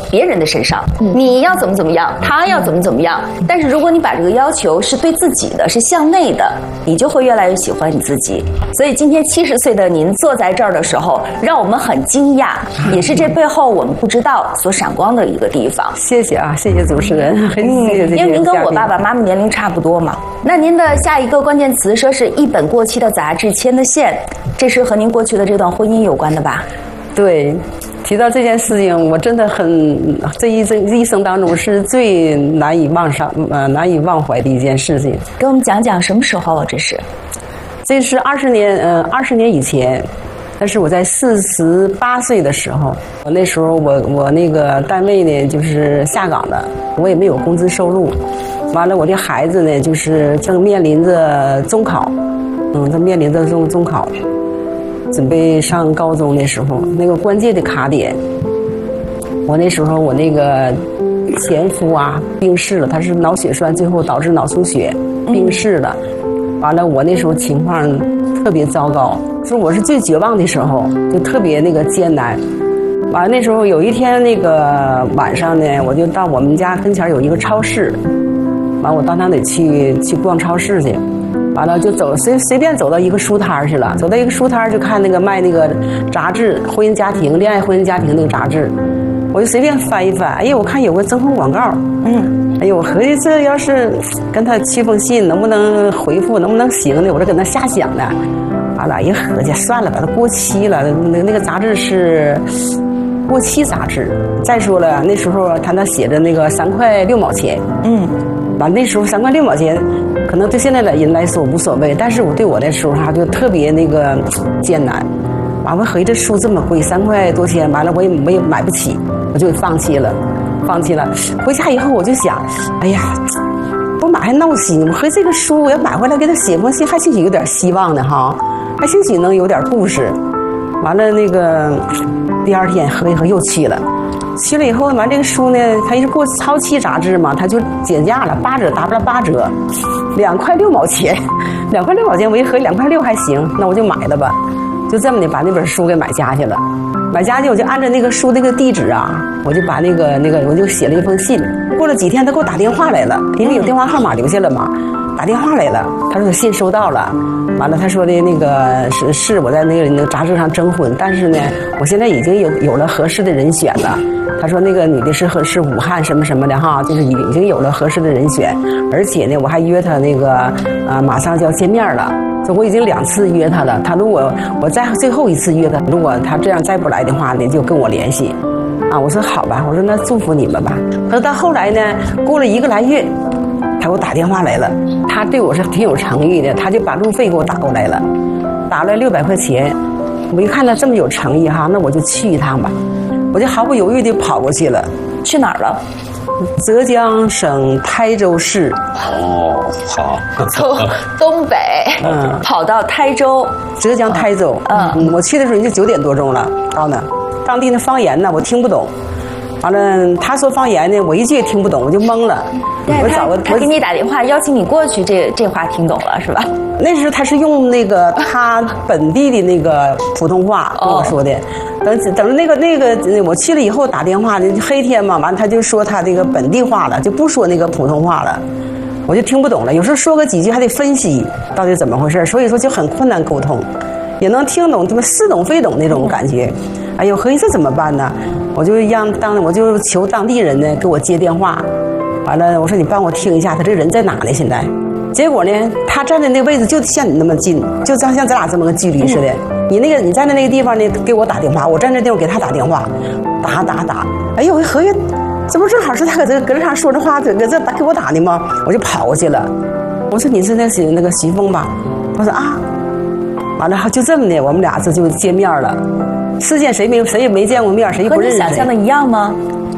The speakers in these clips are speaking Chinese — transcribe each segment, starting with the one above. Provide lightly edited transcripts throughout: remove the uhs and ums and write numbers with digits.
别人的身上，你要怎么样，他要怎么样。但是如果你把这个要求是对自己的，是向内的，你就会越来越喜欢你自己。所以今天70岁的您坐在这儿的时候，让我们很惊讶，也是这背后我们不知道所闪光的一个地方。 谢谢啊，谢谢主持人，很谢谢这些因为您跟我爸爸妈妈年龄差不多嘛。那您的下一个关键词说是一本过期的杂志牵的线，这是和您过去的这段婚姻有关的吧？ 对，提到这件事情，我真的这一生当中是最难以忘怀的一件事情。 给我们讲讲什么时候啊？这是20年以前。但是我在48岁的时候，我那时候我那个单位呢就是下岗了，我也没有工资收入，完了我的孩子呢就是正面临着中考，正面临着中考，准备上高中的时候，那个关键的卡点，我那时候我那个前夫啊病逝了，他是脑血栓，最后导致脑出血病逝了，完了我那时候情况特别糟糕。说我是最绝望的时候，就特别那个艰难。完了那时候有一天那个晚上呢，我就到我们家跟前有一个超市，完我到那里去逛超市去，完了就随便走到一个书摊去了，走到一个书摊就看那个卖那个杂志，婚姻家庭、恋爱婚姻家庭那个杂志，我就随便翻一翻，哎呀，我看有个征婚广告，哎呦，我合计这要是跟他寄封信，能不能回复，能不能行呢？我这搁那瞎想呢。完了，一合计算了吧，它过期了。那个杂志是过期杂志。再说了，那时候他那写着那个3块6毛钱。完那时候3块6毛钱，可能对现在的人来说无所谓，但是对我来说就特别那个艰难。完我合计这书这么贵，3块多钱，完了我也买不起，我就放弃了。回家以后我就想，哎呀。不买还闹心，我合计这个书我要买回来给他写封信，还兴许有点希望呢哈，还兴许能有点故事。完了那个第2天合一合又去了以后，完这个书呢，它是过超期杂志嘛，它就减价了，8折，打不了8折，2块6毛钱，2块6毛钱，我一合计2块6还行，那我就买了吧，就这么的把那本书给买家去了。买家去我就按照那个书那个地址啊，我就把那个我就写了一封信。过了几天他给我打电话来了，因为有电话号码留下了嘛，打电话来了，他说信收到了，完了他说的那个是我在那个杂志上征婚，但是呢我现在已经有了合适的人选了。他说那个女的是武汉什么什么的哈，就是已经有了合适的人选，而且呢我还约他那个马上就要见面了。我已经2次约他了，他如果我再最后一次约他，如果他这样再不来的话呢，就跟我联系。我说好吧，我说那祝福你们吧。可是到后来呢，过了1个来月，他给我打电话来了，他对我是挺有诚意的，他就把路费给我打过来了，打了600块钱。我一看他这么有诚意哈，那我就去一趟吧，我就毫不犹豫地跑过去了。 去哪儿了？ 浙江省台州市。 好， 从东北跑到台州， 浙江台州。我去的时候已经9点多钟了，到那当地的方言呢我听不懂，完了他说方言呢我一句也听不懂，我就懵了。 他给你打电话邀请你过去，这话听懂了是吧？ 那时候他是用那个他本地的那个普通话跟我说的。等那个我去了以后打电话，黑天嘛，完他就说他这个本地话了，就不说那个普通话了，我就听不懂了。有时候说个几句还得分析到底怎么回事，所以说就很困难沟通，也能听懂，他们似懂非懂那种感觉。哎呦，合计这怎么办呢？我就求当地人呢给我接电话，完了我说你帮我听一下他这人在哪呢现在。结果呢他站在那个位置就像你那么近，就像咱俩这么个距离似的。你站在那个地方呢给我打电话，我站在地方给他打电话，打。哎呦，我合计这不正好是他搁这上说这话，搁这给我打的吗？我就跑过去了。我说你是那个徐峰吧？他说啊。完了就这么的，我们俩这就见面了。世界谁也没见过面，谁也不认识谁。 和你想象的一样吗？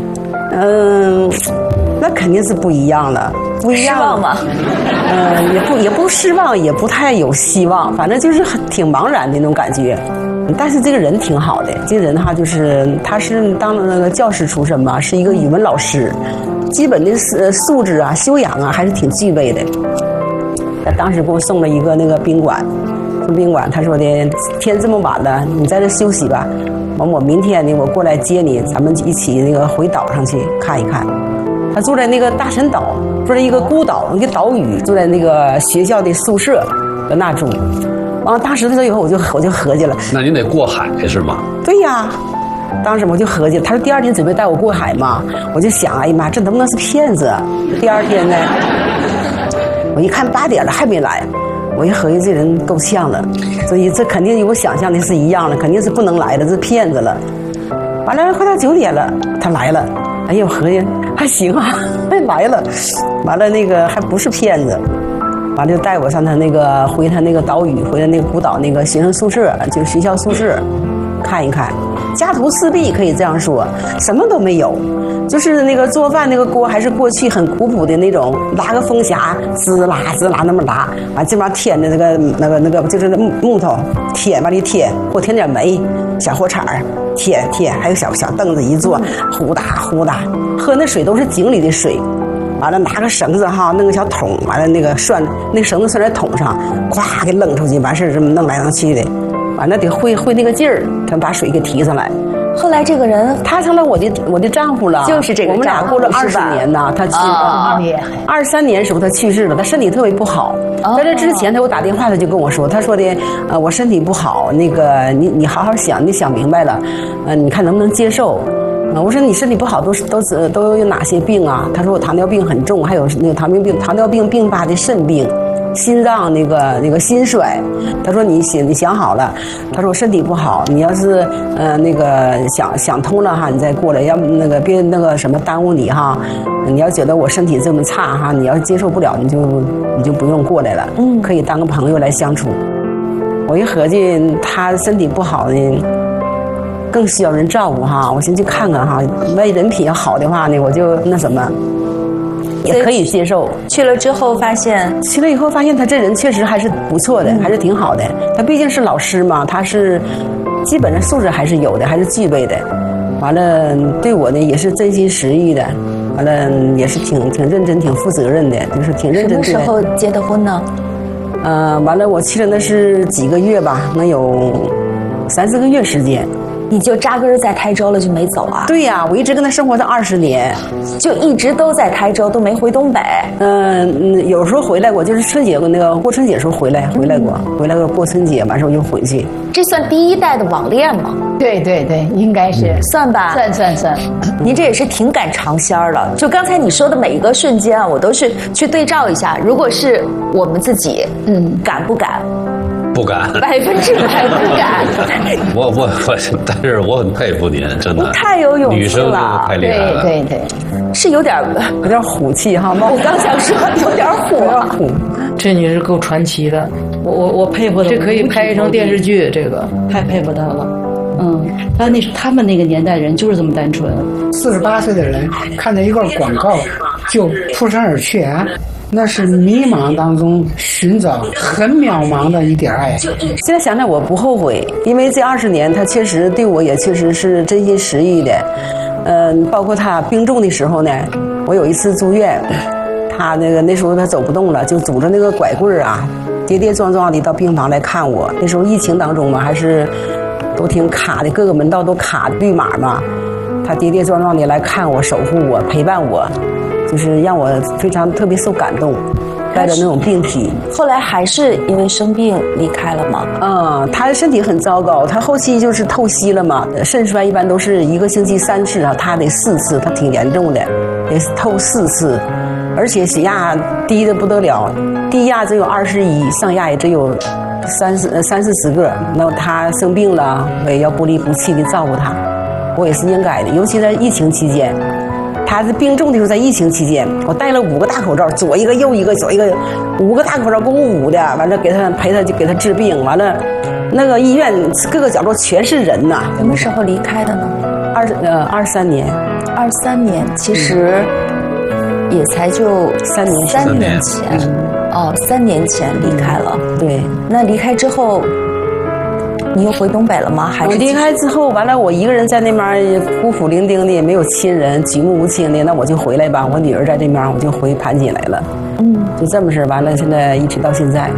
那肯定是不一样了。不一样失望吗？ 也不失望，也不太有希望，反正就是挺茫然的那种感觉。但是这个人挺好的，这个人哈就是他是当了那个教师出身嘛，是一个语文老师，基本的素质啊、修养啊还是挺具备的。他当时给我送了一个那个宾馆，他说的天这么晚了，你在这休息吧。 完我明天呢我过来接你，咱们一起那个回岛上去看一看。他住在那个大陈岛，住在一个孤岛，一个岛屿，住在那个学校的宿舍，搁那住。完了当时的时候以后我就合计了， 那您得过海是吗？ 对呀。当时我就合计，他说第二天准备带我过海嘛，我就想，哎呀妈，这能不能是骗子？第二天呢，我一看8点了还没来，我一合计这人够呛了，所以这肯定与我想象的是一样的，肯定是不能来的，是骗子了。完了快到9点了，他来了，哎呀，我合计还行啊，来了，完了那个还不是骗子。完了就带我上他那个回他那个岛屿，回他那个孤岛那个学生宿舍，就是学校宿舍看一看。家徒四壁可以这样说，什么都没有，就是那个做饭那个锅还是过去很古朴的那种，拉个风匣滋啦滋啦那么拉，完这边添的那个就是木头添往里添，或添点煤，小火铲添，还有小凳子一坐，呼哒呼哒，喝那水都是井里的水。完了拿个绳子哈，弄个小桶，完了那个那绳子拴在桶上，咵给扔出去，完事这么弄来弄去的，完了得会那个劲儿，才把水给提上来。 后来这个人他成了我的丈夫了， 就是这个丈夫， 我们俩过了20年呐，他23年时候他去世了，他身体特别不好。在这之前他给我打电话，他就跟我说，他说的我身体不好，那个你好好想，你想明白了，你看能不能接受。我说你身体不好都有哪些病啊？他说我糖尿病很重，还有那个糖尿病并发的肾病，心脏那个心衰。他说你想好了，他说我身体不好，你要是那个想通了哈，你再过来，要那个别那个什么耽误你哈。你要觉得我身体这么差哈，你要接受不了，你就不用过来了，可以当个朋友来相处。我一合计他身体不好呢，更需要人照顾哈，我先去看看哈，万一人品要好的话呢，我就那什么，也可以接受。 去了之后发现他这人确实还是不错的，还是挺好的。他毕竟是老师嘛，他是基本上素质还是有的，还是具备的。完了对我呢也是真心实意的，完了也是挺认真、挺负责任的，就是挺认真。 什么时候结的婚呢？ 完了我去了那是几个月吧，能有3、4个月时间。 你就扎根在台州了，就没走啊？ 对呀，我一直跟他生活到20年， 就一直都在台州，都没回东北。 有时候回来过，就是春节那个过春节的时候回来过过春节，完事我就回去。 这算第1代的网恋吗？ 对，应该是算吧， 算。 您这也是挺赶尝鲜了。就刚才你说的每一个瞬间啊，我都是去对照一下。如果是我们自己，敢不敢？ 不敢 ，100%不敢。 但是我很佩服您，真的太有勇气了， 太厉害了。 对， 是有点虎气哈。 我刚想说有点虎。 这女士够传奇的，我佩服她。这可以拍成电视剧，这个太佩服她了。 他们那个年代人就是这么单纯。 48岁的人看到一个广告就扑上而去啊，那是迷茫当中寻找很渺茫的一点爱。 现在想想我不后悔，因为这20年他确实对我也确实是真心实意的。包括他病重的时候呢，我有一次住院，他那时候他走不动了，就拄着那个拐棍啊，跌跌撞撞的到病房来看我。那时候疫情当中嘛，还是都挺卡的，各个门道都卡绿码嘛。他跌跌撞撞的来看我，守护我，陪伴我，就是让我非常特别受感动。带着那种病体， 后来还是因为生病离开了吗？ 他的身体很糟糕，他后期就是透析了嘛，肾衰一般都是1个星期3次啊，他得4次，他挺严重的，得透4次，而且血压低的不得了，低压只有21，上压也只有30、40个。那他生病了，我也要不离不弃的照顾他，我也是应该的，尤其在疫情期间。他是病重的时候，在疫情期间，我戴了5个大口罩，左一个右一个，左一个，5个大口罩，鼓鼓的，完了陪他就给他治病，完了，那个医院各个角落全是人呐。 什么时候离开的呢 ？23年。 23年，其实也才就3年前。3年前离开了。 对。 那离开之后，你又回东北了吗？还是我离开之后，完了我一个人在那边孤苦伶仃的，也没有亲人，举目无亲的，那我就回来吧。我女儿在这边，我就回盘锦来了。就这么事，完了现在一直到现在。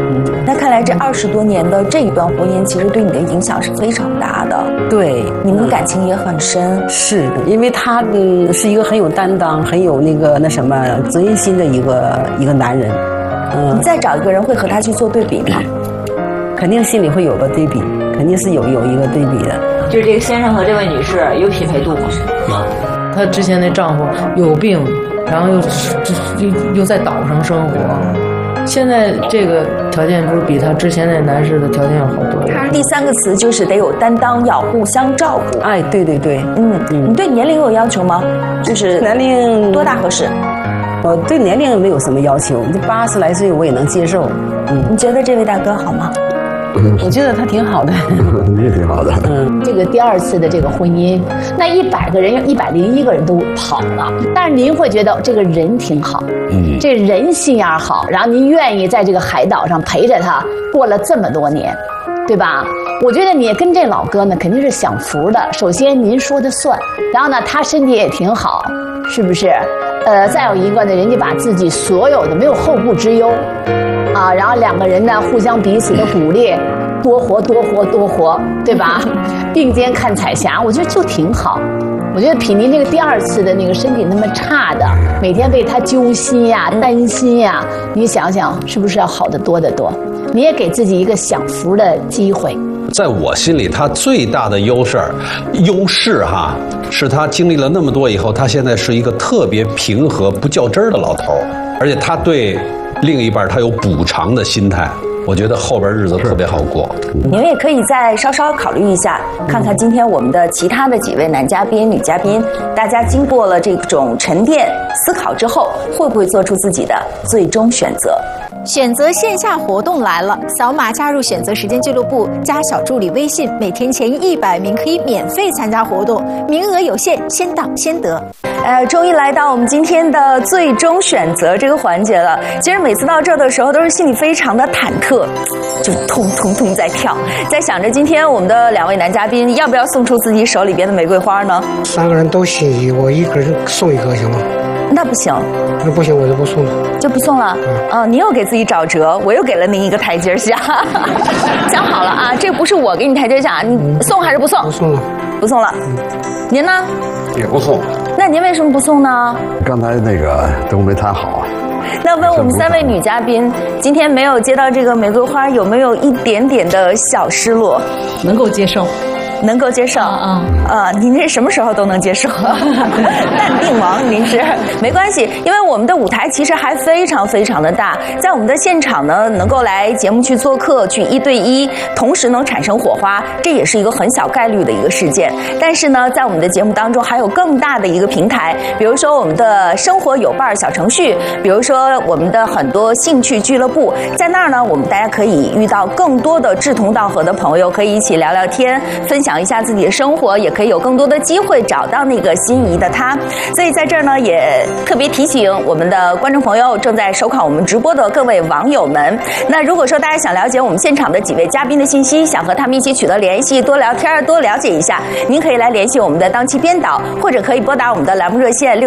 那看来这20多年的这一段婚姻，其实对你的影响是非常大的。 对， 你们的感情也很深。 是因为他是一个很有担当、很有那什么责任心的一个男人。 你再找一个人会和他去做对比吗？ 肯定心里会有个对比，肯定是有一个对比的。 就是这个先生和这位女士有匹配度吗？ 她之前那丈夫有病，然后又在岛上生活，现在这个条件不是比她之前那男士的条件要好多了。 第3个词就是得有担当，要互相照顾。 哎，对对对， 你对年龄有要求吗？就是年龄多大合适？ 我对年龄没有什么要求，就80来岁我也能接受。 你觉得这位大哥好吗？ 我觉得他挺好的， 你也挺好的。 这个第2次的这个婚姻，那100个人有101个人都跑了，但是您会觉得这个人挺好，这人心眼好，然后您愿意在这个海岛上陪着他过了这么多年，对吧？我觉得你跟这老哥呢肯定是享福的。首先您说的算，然后呢他身体也挺好，是不是？再有一个呢，人家把自己所有的没有后顾之忧。然后2个人呢互相彼此的鼓励，多活多活多活，对吧？并肩看彩霞，我觉得就挺好。我觉得比您这个第2次的那个身体那么差的，每天为他揪心呀、担心呀，你想想是不是要好得多得多？你也给自己一个享福的机会。 在我心里，他最大的优势哈，是他经历了那么多以后，他现在是一个特别平和、不较真儿的老头儿，而且他对另一半他有补偿的心态，我觉得后边日子特别好过。 你们也可以再稍稍考虑一下，看看今天我们的其他的几位男嘉宾、女嘉宾，大家经过了这种沉淀思考之后，会不会做出自己的最终选择？ 选择线下活动来了，扫码加入选择时间俱乐部，加小助理微信，每天前100名可以免费参加活动，名额有限，先到先得。 终于来到我们今天的最终选择这个环节了。其实每次到这儿的时候，都是心里非常的忐忑，就通通通在跳，在想着今天我们的2位男嘉宾要不要送出自己手里边的玫瑰花呢 ？3个人都心仪，我一个人送1个行吗？ 那不行， 那不行我就不送了， 就不送了。你又给自己找辙，我又给了您一个台阶下。想好了啊，这不是我给你台阶下，你送还是不送？ 不送了， 不送了。您呢？ 也不送。 那您为什么不送呢？ 刚才那个都没谈好啊。 那问我们3位女嘉宾，今天没有接到这个玫瑰花，有没有一点点的小失落？ 能够接受。 能够接受您这什么时候都能接受，淡定王您是没关系，因为我们的舞台其实还非常非常的大，在我们的现场呢，能够来节目去做客，去1对1，同时能产生火花，这也是一个很小概率的一个事件。但是呢，在我们的节目当中还有更大的一个平台，比如说我们的生活有伴小程序，比如说我们的很多兴趣俱乐部，在那儿呢，我们大家可以遇到更多的志同道合的朋友，可以一起聊聊天，分享一下自己的生活，也可以有更多的机会找到那个心仪的他。所以在这儿呢，也特别提醒我们的观众朋友，正在收看我们直播的各位网友们，那如果说大家想了解我们现场的几位嘉宾的信息，想和他们一起取得联系，多聊天多了解一下，您可以来联系我们的当期编导，或者可以拨打我们的栏目热线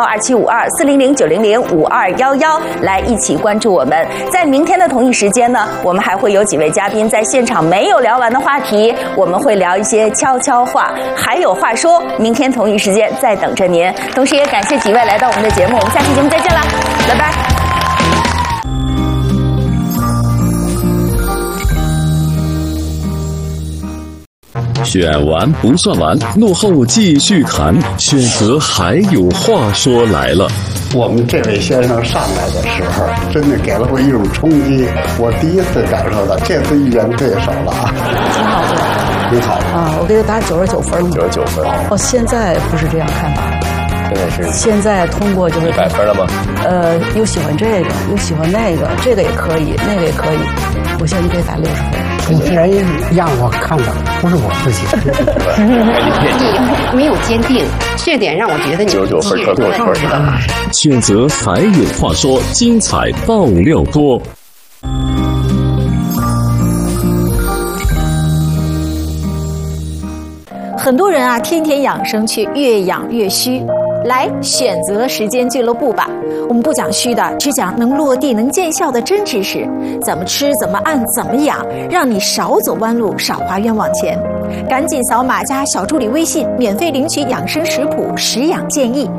633127524090565111来一起关注我们。在明天的同一时间呢，我们还会有几位嘉宾在现场没有聊完的话题，我们会聊一些悄悄话，还有话说，明天同一时间在等着您。同时也感谢几位来到我们的节目，我们下期节目再见啦，拜拜。 选完不算完，落后继续谈，选择还有话说来了。 我们这位先生上来的时候，真的给了我一种冲击，我第一次感受到这次遇见对手了啊！ 挺好的， 挺好啊！我给他打99分 ，99分。 现在不是这样看法，现在通过就是 100分了吗？ 又喜欢这个，又喜欢那个，这个也可以，那个也可以。我现在就给打60分。 你既然让我看到，不是我自己。 你没有坚定，这点让我觉得你 99分可60分的。 选择还有话说，精彩爆料多。 很多人啊，天天养生却越养越虚。 来选择时间俱乐部吧。我们不讲虚的，只讲能落地、能见效的真知识。怎么吃，怎么按，怎么养，让你少走弯路，少花冤枉钱。赶紧扫码加小助理微信，免费领取养生食谱、食养建议。